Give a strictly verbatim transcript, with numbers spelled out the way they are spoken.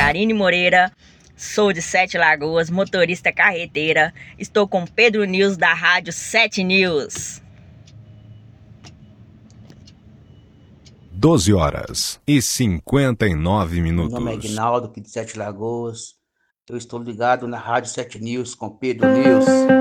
Karine Moreira, sou de Sete Lagoas, motorista carreteira. Estou com Pedro News da Rádio Sete News. doze horas e cinquenta e nove minutos. Meu nome é Aguinaldo, aqui de Sete Lagoas. Eu estou ligado na Rádio Sete News com Pedro News.